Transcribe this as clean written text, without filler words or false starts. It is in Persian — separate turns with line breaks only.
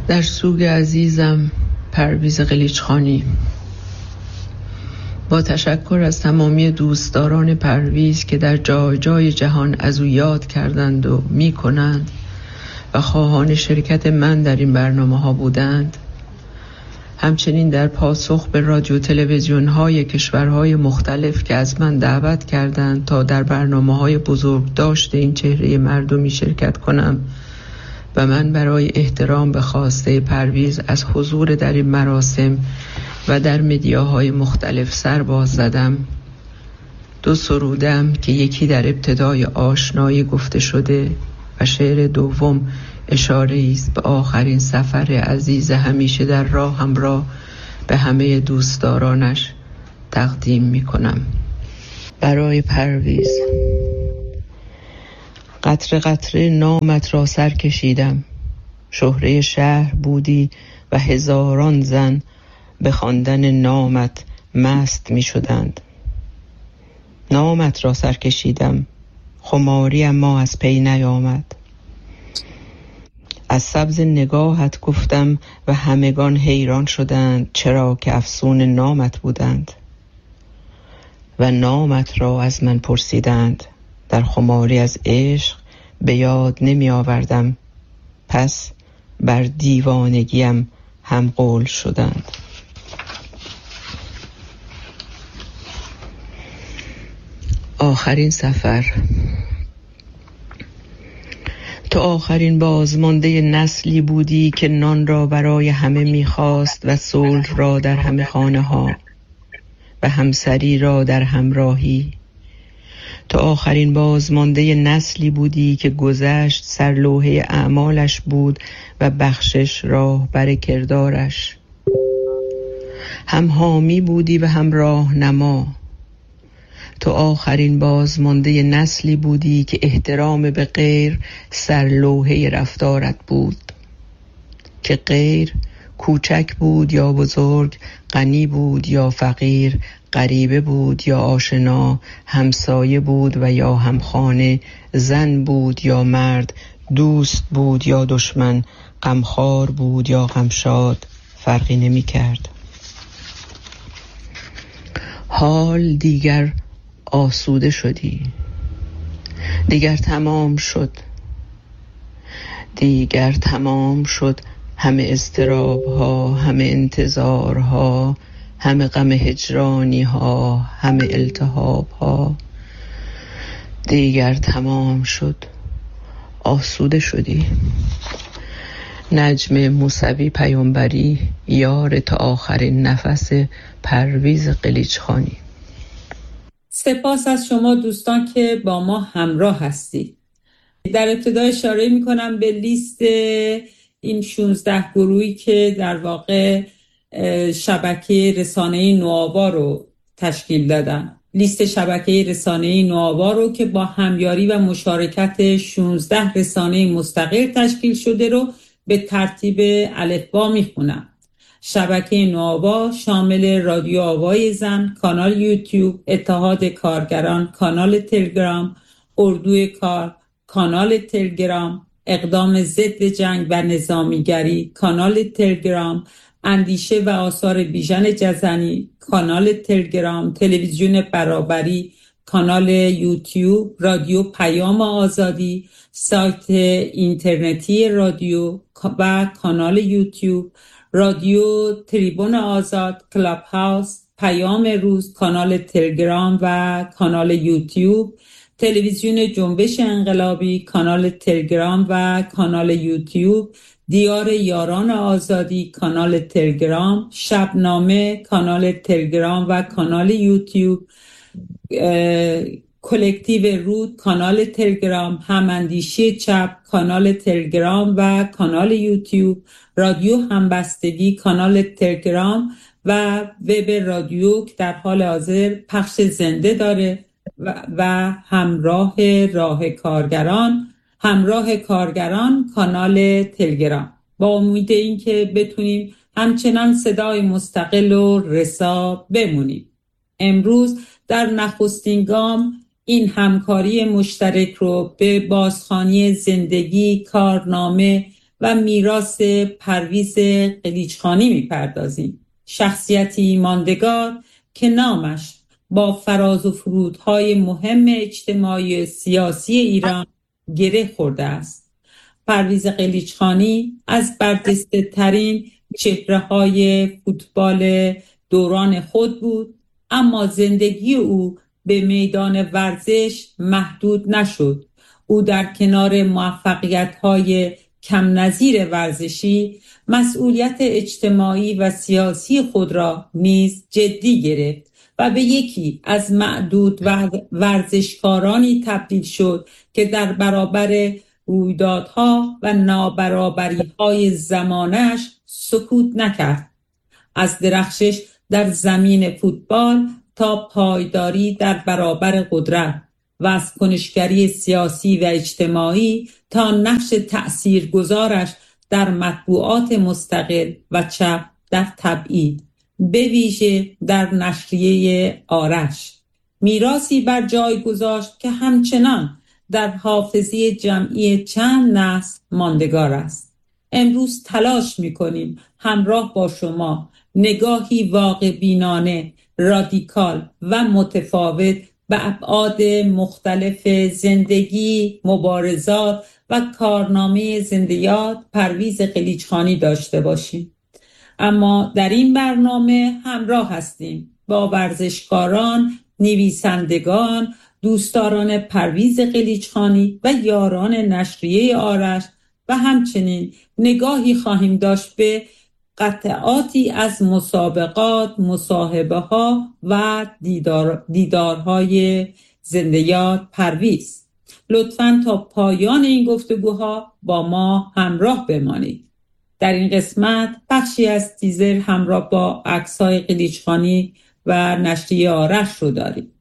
در سوگ عزیزم پرویز قلیچخانی. با تشکر از تمامی دوستداران پرویز که در جای جای جهان از او یاد کردند و می کنند و خواهان شرکت من در این برنامه ها بودند، همچنین در پاسخ به رادیو تلویزیون های کشورهای مختلف که از من دعوت کردند تا در برنامه های بزرگ داشته این چهره مردمی شرکت کنم و من برای احترام به خواسته پرویز از حضور در این مراسم و در مدیاهای مختلف سر باز زدم. دو سرودم که یکی در ابتدای آشنایی گفته شده و شعر دوم اشاره است به آخرین سفر عزیز همیشه در راه همراه به همه دوستدارانش تقدیم می کنم. برای پرویز. قطره قطره نامت را سر کشیدم، شهره شهر بودی و هزاران زن به خواندن نامت مست می شدند. نامت را سر کشیدم، خماری اما از پی نیامد. از سبز نگاهت گفتم و همگان حیران شدند، چرا که افسون نامت بودند و نامت را از من پرسیدند. در خماری از عشق به یاد نمی آوردم، پس بر دیوانگیم هم قول شدند. آخرین سفر. تو آخرین بازمانده نسلی بودی که نان را برای همه می‌خواست و صلح را در همه خانه ها و همسری را در همراهی. تو آخرین بازمانده نسلی بودی که گذشت سرلوحه اعمالش بود و بخشش راه بر کردارش. هم حامی بودی و هم راهنما. تو آخرین بازمانده نسلی بودی که احترام به غیر سرلوحه رفتارت بود، که غیر کوچک بود یا بزرگ، غنی بود یا فقیر، غریبه بود یا آشنا، همسایه بود و یا همخانه، زن بود یا مرد، دوست بود یا دشمن، غمخوار بود یا غمشاد، فرقی نمی کرد. حال دیگر آسوده شدی، دیگر تمام شد، دیگر تمام شد همه اضطراب ها، همه انتظار ها، همه غم هجرانی ها، همه التهاب ها. دیگر تمام شد، آسوده شدی. نجم موسوی پیامبری، یار تا آخرین نفس، پرویز قلیچخانی.
سپاس از شما دوستان که با ما همراه هستید. در ابتدا اشاره میکنم به لیست این 16 گروهی که در واقع شبکه رسانه نوآوا رو تشکیل دادن. لیست شبکه رسانه نوآوا رو که با همیاری و مشارکت 16 رسانه مستقل تشکیل شده رو به ترتیب الفبا میخونم. شبکه نوآوا شامل رادیو آوای زن، کانال یوتیوب اتحاد کارگران، کانال تلگرام اردوی کار، کانال تلگرام اقدام ضد جنگ و نظامیگری، کانال تلگرام اندیشه و آثار بیژن جزنی، کانال تلگرام تلویزیون برابری، کانال یوتیوب رادیو پیام آزادی، سایت اینترنتی رادیو و کانال یوتیوب رادیو تریبون آزاد، کلاب هاوس، پیام روز، کانال تلگرام و کانال یوتیوب، تلویزیون جنبش انقلابی، کانال تلگرام و کانال یوتیوب، دیار یاران آزادی، کانال تلگرام، شبنامه، کانال تلگرام و کانال یوتیوب، کلکتیو رود، کانال تلگرام، هماندیشی چپ، کانال تلگرام و کانال یوتیوب، رادیو همبستگی، کانال تلگرام و وب رادیو که در حال حاضر پخش زنده داره و همراه کارگران کانال تلگرام. با امید این که بتونیم همچنان صدای مستقل و رسا بمونیم. امروز در نخستین گام این همکاری مشترک رو به بازخوانی زندگی، کارنامه و میراث پرویز قلیچخانی میپردازیم. شخصیتی ماندگار که نامش با فراز و فرودهای مهم اجتماعی و سیاسی ایران گره خورده است. پرویز قلیچخانی از برجسته ترین چهره‌های فوتبال دوران خود بود، اما زندگی او به میدان ورزش محدود نشد. او در کنار موفقیت‌های کم نظیر ورزشی مسئولیت اجتماعی و سیاسی خود را نیز جدی گرفت و به یکی از معدود ورزشکارانی تبدیل شد که در برابر رویدادها و نابرابری‌های زمانش سکوت نکرد. از درخشش در زمین فوتبال تا پایداری در برابر قدرت و از کنشگری سیاسی و اجتماعی تا نقش تأثیرگذارش در مطبوعات مستقل و چپ در تبعید، به ویژه در نشریه آرش، میراثی بر جای گذاشت که همچنان در حافظه جمعی چند نسل ماندگار است. امروز تلاش می‌کنیم همراه با شما نگاهی واقع بینانه، رادیکال و متفاوت به ابعاد مختلف زندگی، مبارزات و کارنامه زنده‌یاد پرویز قلیچخانی داشته باشیم. اما در این برنامه همراه هستیم با ورزشکاران، نویسندگان، دوستداران پرویز قلیچخانی و یاران نشریه آرش و همچنین نگاهی خواهیم داشت به قطعاتی از مسابقات، مصاحبه‌ها و دیدارهای زنده‌یاد پرویز. لطفاً تا پایان این گفتگوها با ما همراه بمانید. در این قسمت بخشی از تیزر همراه با عکس‌های قلیچخانی و نشریه آرش رو داریم.